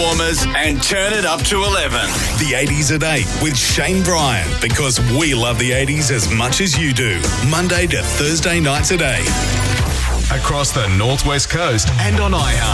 Warmers and turn it up to 11. The 80s at 8 with Shane Bryan, because we love the 80s as much as you do. Monday to Thursday nights at 8. Across the Northwest Coast and on iHeart.